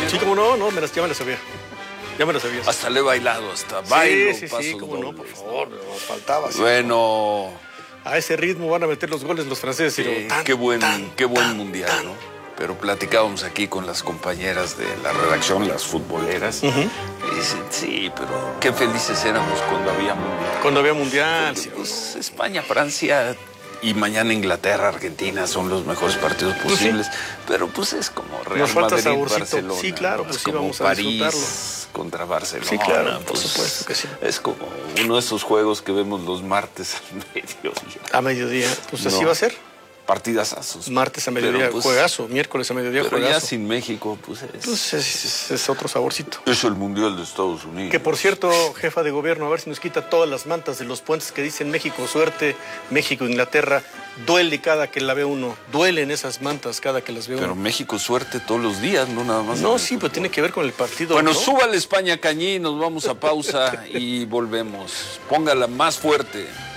Sí, como no, ya me la sabía. Ya me la sabía. Hasta le he bailado, hasta bailo, sí, pasos cómo no, por dobles, favor, no faltaba. Bueno, A ese ritmo van a meter los goles los franceses. Y qué buen mundial, ¿no? Pero platicábamos aquí con las compañeras de la redacción, las futboleras, y dicen, sí, pero qué felices éramos cuando había mundial. Cuando había mundial, Porque, pues, España, Francia y mañana Inglaterra, Argentina son los mejores partidos posibles, pero pues es como Real Nos falta Madrid, saborcito. Barcelona. Sí, claro, ¿no? pues Es sí, como vamos a París contra Barcelona. Sí, claro, por pues, supuesto que sí. Es como uno de esos juegos que vemos los martes al mediodía. A mediodía, pues así No. va a ser. Partidazazos. Martes a mediodía, Pero, pues, juegazo. Miércoles a mediodía, pero juegazo. ya sin México, pues Es otro saborcito. es el Mundial de Estados Unidos. Que por cierto, jefa de gobierno, a ver si nos quita todas las mantas de los puentes que dicen México suerte, México Inglaterra. Duele cada que la ve uno. Duelen esas mantas cada que las ve Pero uno. México suerte todos los días, no nada más. No, sí, pero tiene que ver con el partido. Bueno, ¿no? súbale España Cañí, nos vamos a pausa y volvemos. Póngala más fuerte.